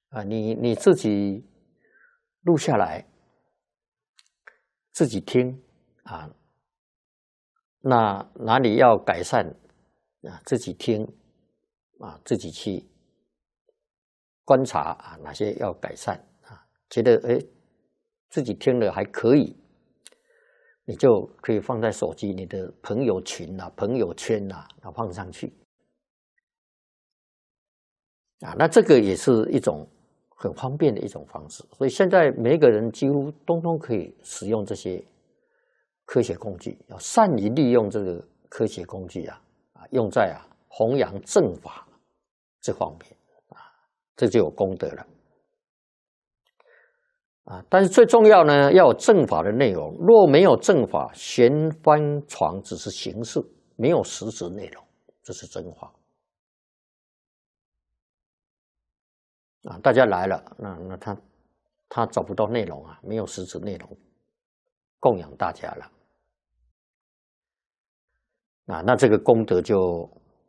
你自己录下来，自己听啊。那哪里要改善啊？自己听啊，自己去观察啊，哪些要改善啊？觉得自己听了还可以，你就可以放在手机你的朋友群啊、朋友圈啊，放上去啊。那这个也是一种很方便的一种方式，所以现在每个人几乎通通可以使用这些科学工具，要善于利用这个科学工具用在弘扬正法这方面这就有功德了但是最重要呢，要有正法的内容。若没有正法，玄翻床只是形式，没有实质内容，这是真话大家来了，那他找不到内容没有实质内容供养大家了那这个功德就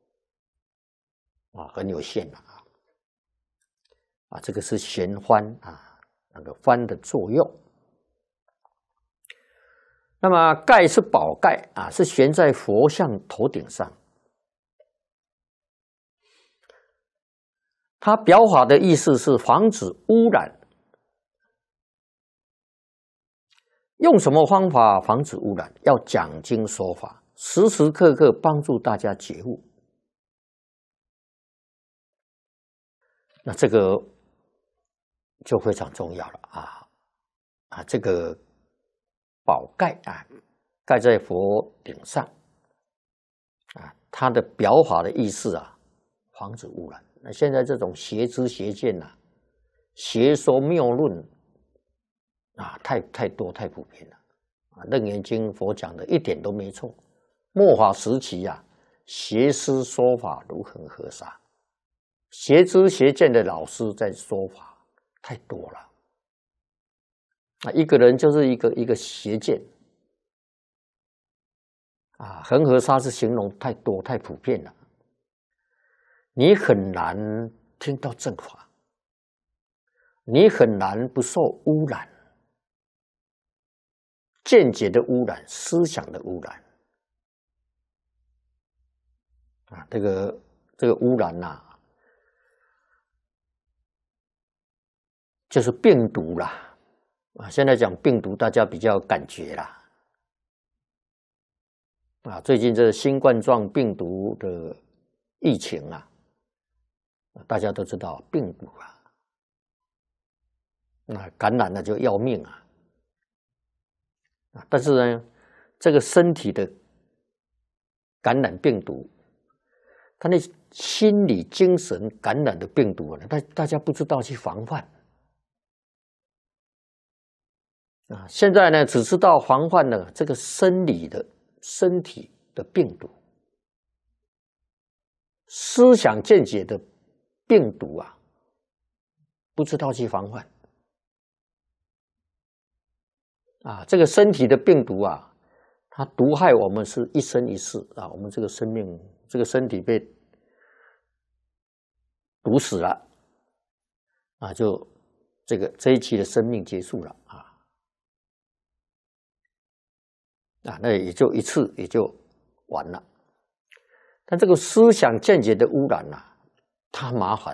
很有限了这个是玄翻那个翻的作用。那么盖是宝盖是悬在佛像头顶上。它表法的意思是防止污染。用什么方法防止污染？要讲经说法，时时刻刻帮助大家觉悟。那这个就非常重要了这个宝盖盖在佛顶上它的表法的意思防止污染。那现在这种邪知邪见邪说谬论太多太普遍了楞严经佛讲的一点都没错。末法时期邪师说法如恒河沙，邪知邪见的老师在说法太多了一个人就是一个邪见恒河沙是形容太多太普遍了，你很难听到正法，你很难不受污染，见解的污染，思想的污染这个污染就是病毒啦现在讲病毒大家比较有感觉啦最近这新冠状病毒的疫情大家都知道病毒感染了就要命但是呢，这个身体的感染病毒，他那心理精神感染的病毒大家不知道去防范现在呢，只知道防范了这个身体的病毒，思想见解的病毒不知道去防范这个身体的病毒它毒害我们是一生一世我们这个生命，这个身体被毒死了就这一期的生命结束了那也就一次也就完了。但这个思想见解的污染它麻烦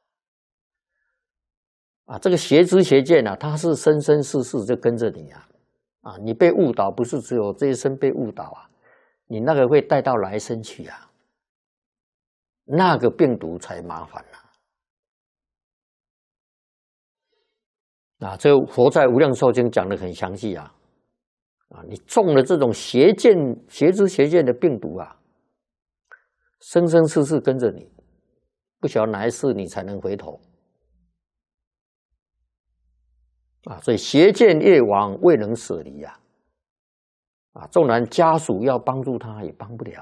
这个邪知邪见它是生生世世就跟着你你被误导不是只有这一生被误导你那个会带到来生去那个病毒才麻烦这佛在无量寿经讲得很详细你中了这种邪知邪见的病毒生生世世跟着你，不晓得哪一世你才能回头所以邪见业亡未能舍离纵然家属要帮助他也帮不了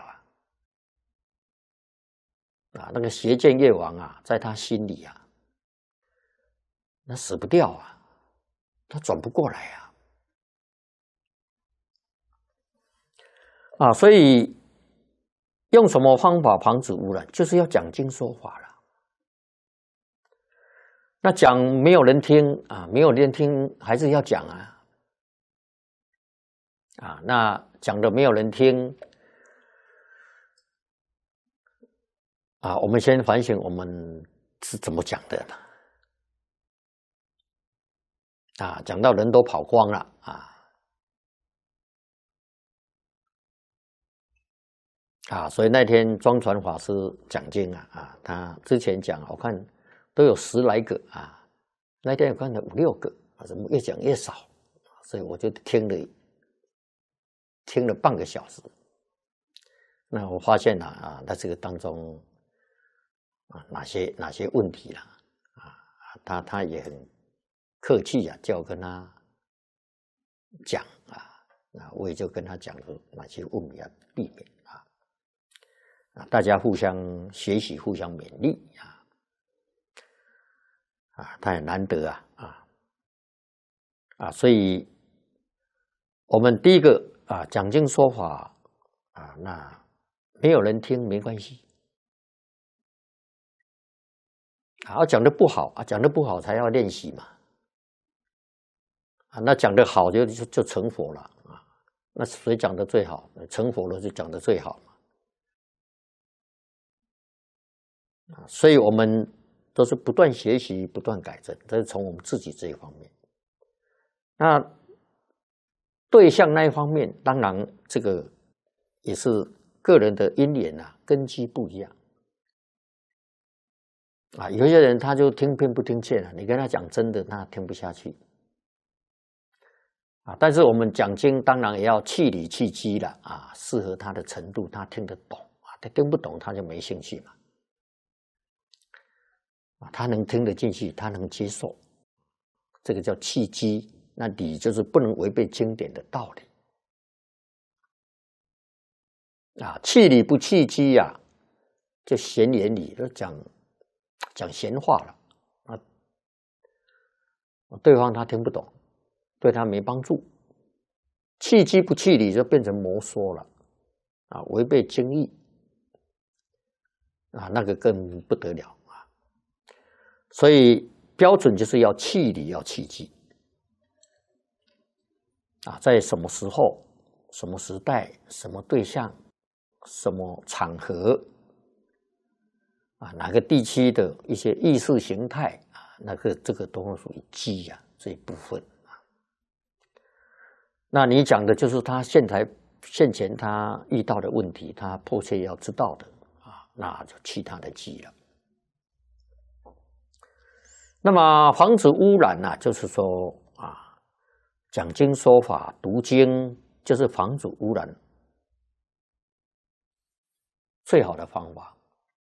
那个邪见业亡在他心里那死不掉他转不过来所以用什么方法防止污染，就是要讲经说法了。 那讲没有人听啊，没有人听还是要讲啊，那讲的没有人听啊，我们先反省我们是怎么讲的呢？讲到人都跑光了所以那天庄传法师讲经他之前讲我看都有10来个那天我看了5、6个怎么越讲越少，所以我就听了半个小时。那我发现在这个当中哪些问题啦他也很客气叫我跟他讲那我也就跟他讲了哪些问题要避免大家互相学习，互相勉励他也难得所以我们第一个讲经说法那没有人听没关系讲得不好讲得不好才要练习嘛那讲得好就成佛了那谁讲得最好？成佛了就讲得最好嘛所以我们都是不断学习，不断改正，这是从我们自己这一方面。那对象那一方面，当然这个也是个人的因缘根基不一样有些人他就听偏不听见你跟他讲真的，他听不下去但是我们讲经当然也要气理气机了适合他的程度，他听得懂他听不懂他就没兴趣嘛他能听得进去，他能接受，这个叫契机。那理就是不能违背经典的道理气理不契机就闲言理，都讲闲话了对方他听不懂，对他没帮助。契机不契理就变成魔说了违背经义那个更不得了所以标准就是要契理，要契机在什么时候、什么时代、什么对象、什么场合哪个地区的一些意识形态这个都属于机这一部分那你讲的就是他现前他遇到的问题，他迫切要知道的那就其他的机了。那么防止污染就是说讲经说法读经就是防止污染最好的方法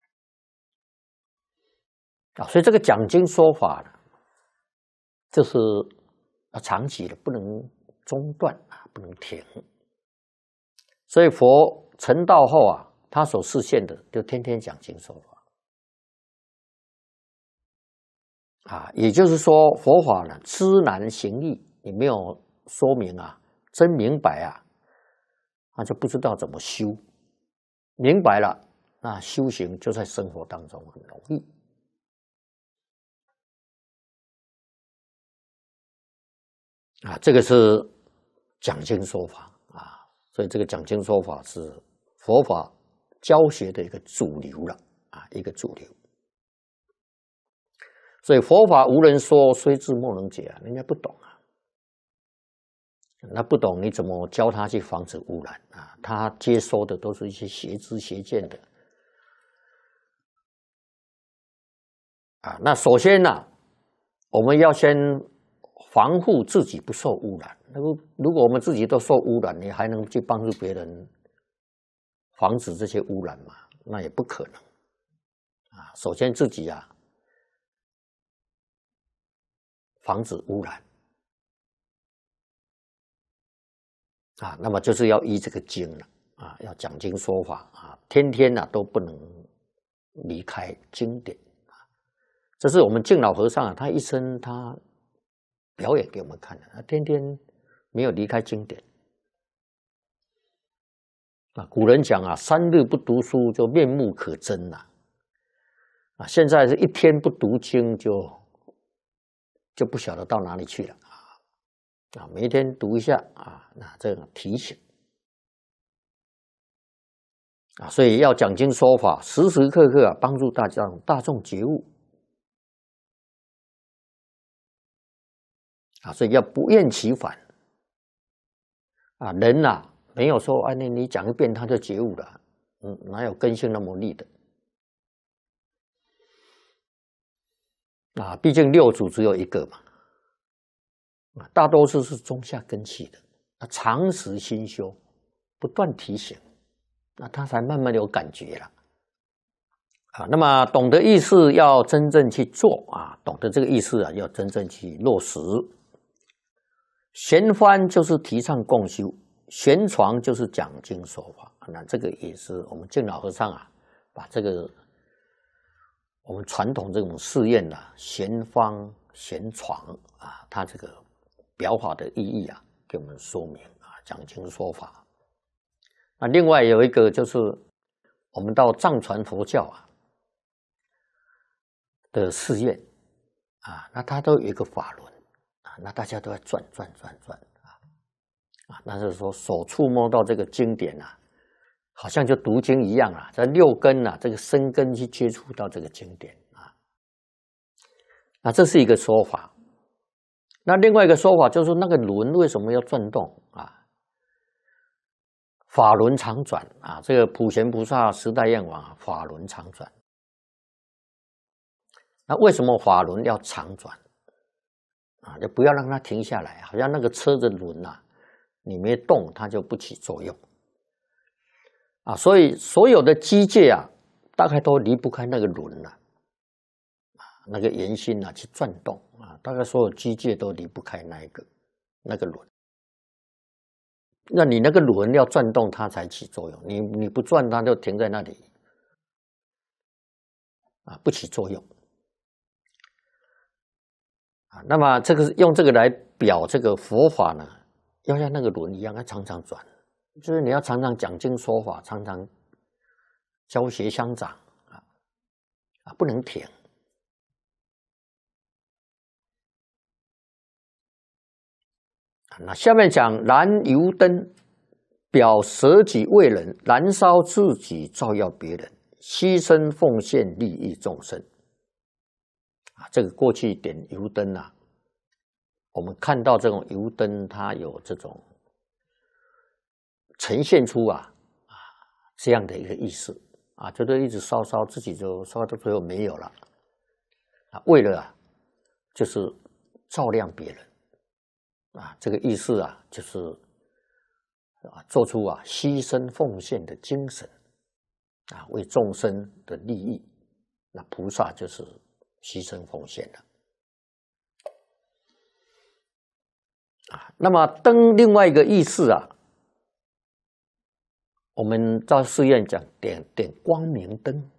所以这个讲经说法就是要长期的，不能中断不能停。所以佛成道后他所示现的就天天讲经说法也就是说佛法呢知难行易，你没有说明真明白他就不知道怎么修。明白了那修行就在生活当中很容易这个是讲经说法所以这个讲经说法是佛法教学的一个主流了一个主流。所以佛法无人说，虽智莫能解人家不懂那不懂你怎么教他去防止污染他接收的都是一些邪知邪见的那首先我们要先防护自己不受污染。如果我们自己都受污染，你还能去帮助别人防止这些污染吗？那也不可能首先自己防止污染那么就是要依这个经了要讲经说法天天都不能离开经典这是我们净老和尚他一生他表演给我们看的，他天天没有离开经典古人讲3日不读书就面目可憎现在是1天不读经就就不晓得到哪里去了啊！每一天读一下啊，那这种提醒啊，所以要讲经说法，时时刻刻啊帮助大众觉悟啊，所以要不厌其烦啊。人啊，没有说啊，你讲一遍他就觉悟了，哪有根性那么利的啊？毕竟六祖只有一个嘛。大多数是中下根器的，常时心修，不断提醒，那他才慢慢有感觉了啊。那么懂得意思要真正去做啊，懂得这个意思啊，要真正去落实。玄翻就是提倡共修，玄传就是讲经说法。那这个也是我们净老和尚啊，把这个我们传统这种试验啊，玄方玄传啊，它这个表法的意义啊，给我们说明啊，讲经说法。那另外有一个就是我们到藏传佛教啊的试验啊，那它都有一个法轮啊，那大家都在转啊，那是说手触摸到这个经典啊，好像就读经一样啊，在六根啊，这个身根去接触到这个经典啊，那这是一个说法。那另外一个说法就是那个轮为什么要转动啊？法轮常转啊，这个普贤菩萨十大愿王啊，法轮常转。那为什么法轮要常转啊？就不要让它停下来，好像那个车子轮啊，你没动它就不起作用啊。所以所有的机械啊，大概都离不开那个轮啊，那个圆心啊去转动啊，大概所有机械都离不开那个轮。那你那个轮要转动它才起作用，你不转它就停在那里啊，不起作用啊。那么这个用这个来表这个佛法呢，要像那个轮一样，要常常转，就是你要常常讲经说法，常常教学相长啊，不能停。那下面讲燃油灯，表舍己为人，燃烧自己，照耀别人，牺牲奉献，利益众生。啊，这个过去点油灯啊，我们看到这种油灯，它有这种呈现出这样的一个意思啊，就是一直烧，自己就烧到最后没有了啊，为了就是照亮别人。啊，这个意思啊，就是做出牺牲奉献的精神啊，为众生的利益。那菩萨就是牺牲奉献的啊。那么灯另外一个意思啊，我们到寺院讲点光明灯。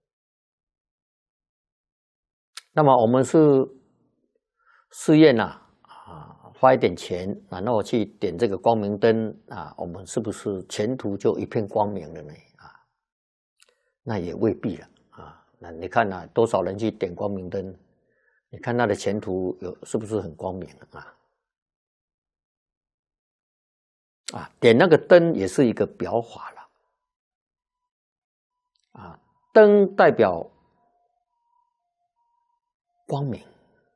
那么我们是寺院花一点钱，然后去点这个光明灯啊，我们是不是前途就一片光明了呢？啊，那也未必了啊。那你看多少人去点光明灯，你看他的前途是不是很光明啊？点那个灯也是一个表法了啊，灯代表光明。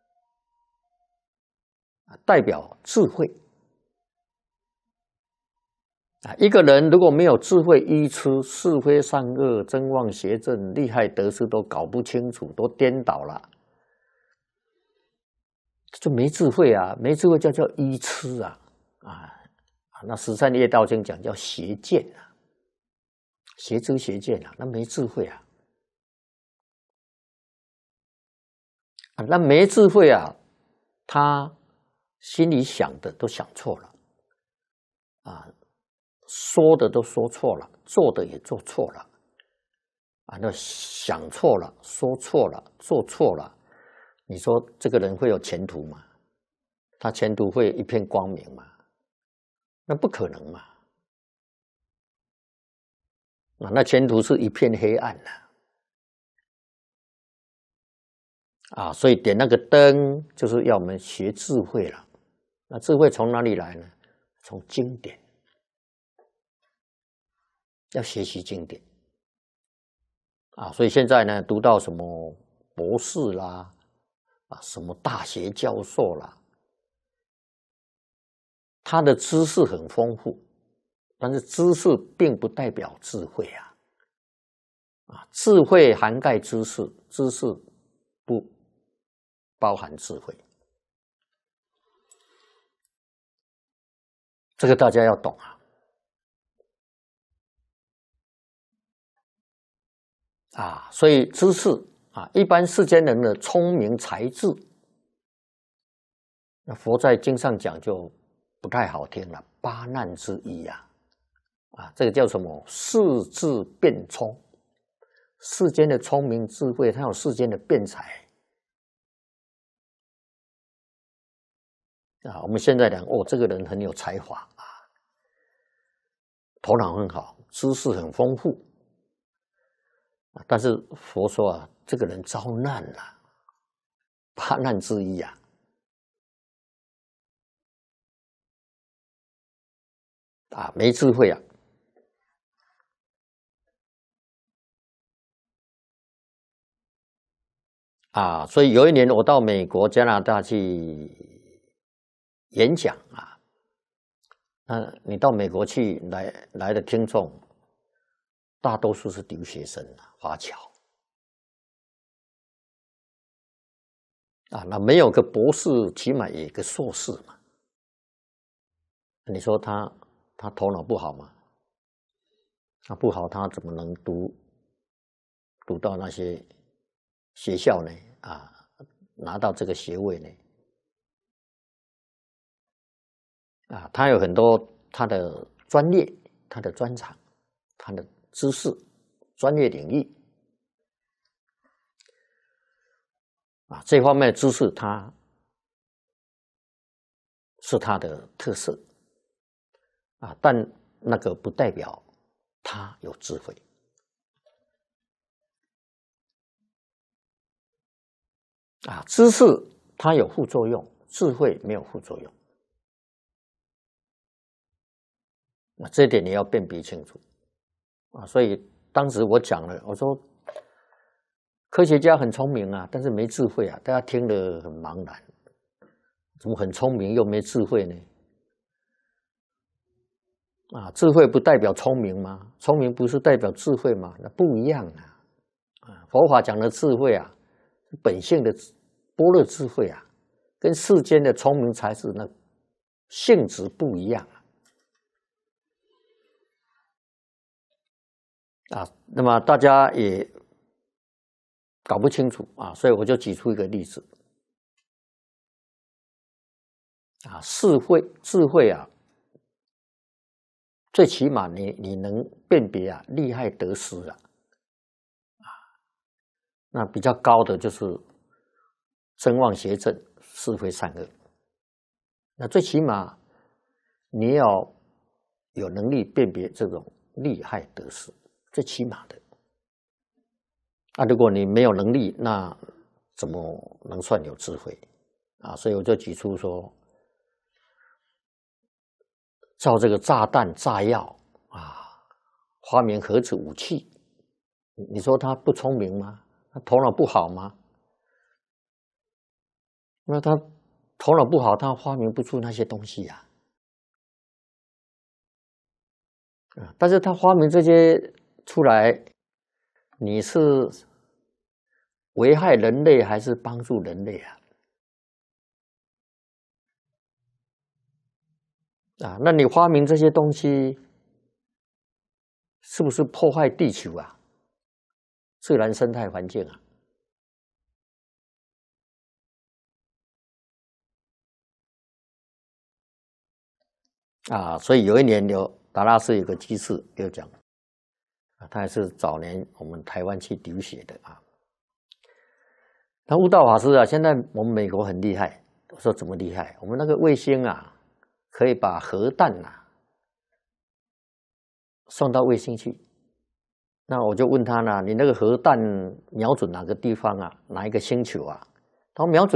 代表智慧啊！一个人如果没有智慧，愚痴、是非善恶、真妄邪正、利害得失都搞不清楚，都颠倒了，就没智慧啊！没智慧叫愚痴那十善业道经讲叫邪见邪知邪见那没智慧那没智慧他心里想的都想错了说的都说错了，做的也做错了那想错了，说错了，做错了，你说这个人会有前途吗？他前途会一片光明吗？那不可能嘛那前途是一片黑暗啊，所以点那个灯就是要我们学智慧了。那智慧从哪里来呢？从经典，要学习经典啊。所以现在呢，读到什么博士啦，啊，什么大学教授啦，他的知识很丰富，但是知识并不代表智慧啊。啊，智慧涵盖知识，知识不包含智慧。这个大家要懂啊！啊，所以知识啊，一般世间人的聪明才智，那佛在经上讲就不太好听了，八难之一呀！啊，这个叫什么？世智辩聪，世间的聪明智慧，它有世间的辩才啊。我们现在讲哦，这个人很有才华啊，头脑很好，知识很丰富。但是佛说啊，这个人遭难了，八难之一啊。啊，没智慧啊。啊，所以有一年我到美国、加拿大去演讲啊，你到美国去来的听众，大多数是留学生啊，华侨啊，那没有个博士，起码也有个硕士嘛。你说他头脑不好吗？他不好，他怎么能读到那些学校呢？啊，拿到这个学位呢？啊，他有很多他的专业、他的专长、他的知识、专业领域啊，这方面的知识他是他的特色啊，但那个不代表他有智慧啊。知识它有副作用，智慧没有副作用。那这一点你要辨别清楚啊！所以当时我讲了，我说科学家很聪明啊，但是没智慧啊，大家听得很茫然。怎么很聪明又没智慧呢？啊，智慧不代表聪明吗？聪明不是代表智慧吗？那不一样啊！啊，佛法讲的智慧啊，本性的般若智慧啊，跟世间的聪明才智那性质不一样啊。那么大家也搞不清楚啊，所以我就举出一个例子啊，智慧啊，最起码你能辨别啊利害得失啊，那比较高的就是真妄邪正，是非善恶。那最起码你要有能力辨别这种利害得失，最起码的。啊，如果你没有能力，那怎么能算有智慧啊？所以我就举出说，造这个炸弹、炸药啊，发明核子武器，你说他不聪明吗？他头脑不好吗？那他头脑不好，他发明不出那些东西呀。但是他发明这些出来，你是危害人类还是帮助人类啊？啊，那你发明这些东西，是不是破坏地球啊？自然生态环境啊？啊，所以有一年达拉斯有个居士有讲，啊，他也是早年我们台湾去留学的啊。他悟道法师啊，现在我们美国很厉害。我说怎么厉害？我们那个卫星啊，可以把核弹啊送到卫星去。那我就问他呢，你那个核弹瞄准哪个地方啊？哪一个星球啊？ 当瞄准